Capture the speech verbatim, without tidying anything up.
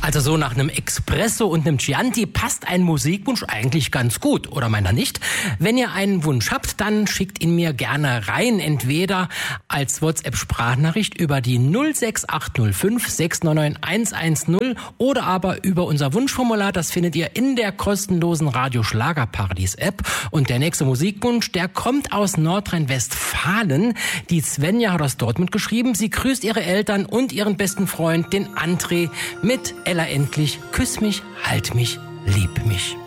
Also so nach einem Espresso und einem Chianti passt ein Musikwunsch eigentlich ganz gut, oder meint ihr nicht? Wenn ihr einen Wunsch habt, dann schickt ihn mir gerne rein, entweder als WhatsApp-Sprachnachricht über die null sechs acht null fünf sechs neun neun eins eins null oder aber über unser Wunschformular, das findet ihr in der kostenlosen Radio Schlagerparadies App. Und der nächste Musikwunsch, der kommt aus Nordrhein-Westfalen. Die Svenja hat aus Dortmund geschrieben. Sie grüßt ihre Eltern und ihren besten Freund, den André, mit Ella Endlich, Küss mich, halt mich, lieb mich.